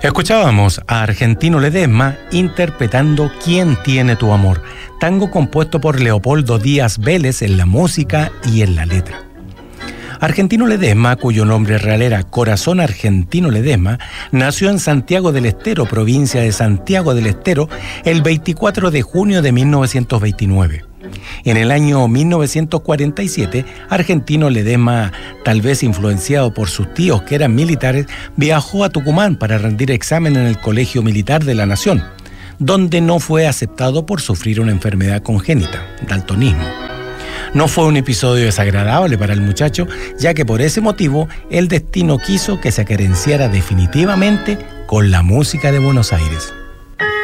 Escuchábamos a Argentino Ledesma interpretando ¿Quién tiene tu amor?, tango compuesto por Leopoldo Díaz Vélez en la música y en la letra. Argentino Ledesma, cuyo nombre real era Corazón Argentino Ledesma, nació en Santiago del Estero, provincia de Santiago del Estero, el 24 de junio de 1929. En el año 1947, Argentino Ledesma, tal vez influenciado por sus tíos que eran militares, viajó a Tucumán para rendir examen en el Colegio Militar de la Nación, donde no fue aceptado por sufrir una enfermedad congénita, daltonismo. No fue un episodio desagradable para el muchacho, ya que por ese motivo el destino quiso que se querenciara definitivamente con la música de Buenos Aires.